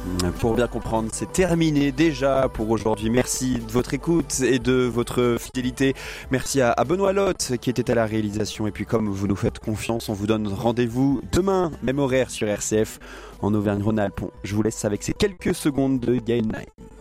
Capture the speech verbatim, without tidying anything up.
Pour bien comprendre, c'est terminé déjà pour aujourd'hui. Merci de votre écoute et de votre fidélité. Merci à, à Benoît Lotte qui était à la réalisation. Et puis comme vous nous faites confiance, on vous donne rendez-vous demain, même horaire sur R C F en Auvergne-Rhône-Alpes. Je vous laisse avec ces quelques secondes de Gaël Naim.